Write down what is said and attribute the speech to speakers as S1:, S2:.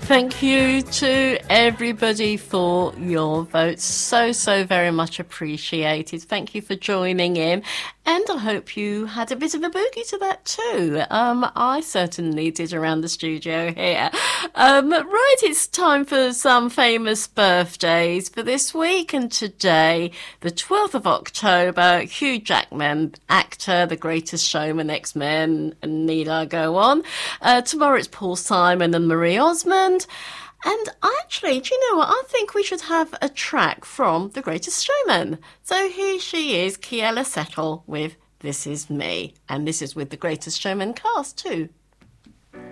S1: Thank you to everybody for your votes. So very much appreciated. Thank you for joining in. And I hope you had a bit of a boogie to that too. I certainly did around the studio here. Right, it's time for some famous birthdays for this week. And today, the 12th of October, Hugh Jackman, actor, The Greatest Showman, X-Men, and need I go on. Tomorrow it's Paul Simon and Marie Osmond. And actually, do you know what? I think we should have a track from The Greatest Showman. So here she is, Keala Settle with This Is Me. And this is with The Greatest Showman cast too.